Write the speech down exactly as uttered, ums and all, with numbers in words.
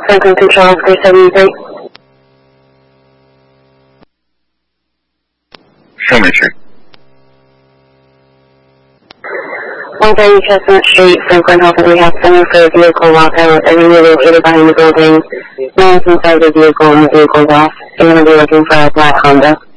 Franklin Control, three seventy-three. Show me, sir. one thirty Chestnut Street, Franklin Health and Rehab Center for a vehicle lockout. Everyone located behind the building. No one's inside the vehicle and the vehicle's off. You're going to be looking for a black Honda.